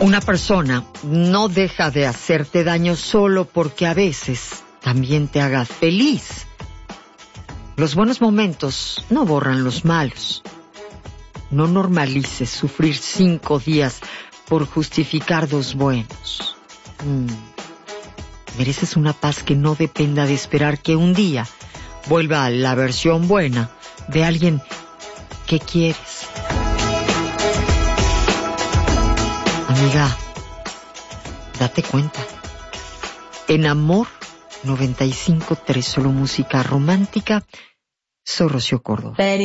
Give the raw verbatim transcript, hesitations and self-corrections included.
Una persona no deja de hacerte daño solo porque a veces también te haga feliz. Los buenos momentos no borran los malos. No normalices sufrir cinco días por justificar dos buenos. Mm. Mereces una paz que no dependa de esperar que un día vuelva a la versión buena de alguien que quieres. Amiga, date cuenta. En Amor noventa y cinco punto tres, solo música romántica. Soy Rocío Córdoba.